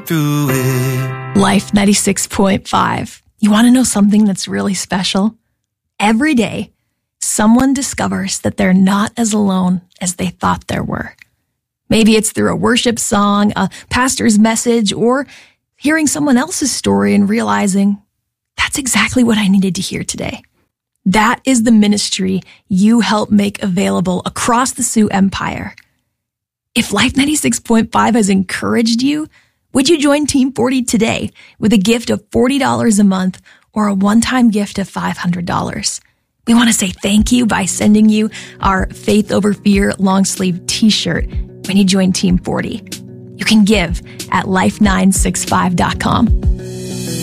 through it. Life 96.5. You want to know something that's really special? Every day, someone discovers that they're not as alone as they thought they were. Maybe it's through a worship song, a pastor's message, or hearing someone else's story and realizing that's exactly what I needed to hear today. That is the ministry you help make available across the Sioux Empire. If Life 96.5 has encouraged you, would you join Team 40 today with a gift of $40 a month or a one-time gift of $500? We want to say thank you by sending you our Faith Over Fear long sleeve t-shirt when you join Team 40. You can give at life965.com.